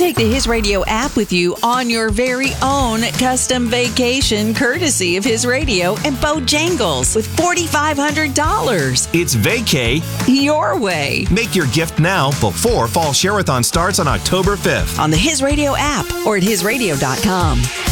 take the His Radio app with you on your very own custom vacation, courtesy of His Radio and Bojangles with $4,500. It's vacay your way. Make your gift now before Fall Share-a-thon starts on October 5th. On the His Radio app or at hisradio.com.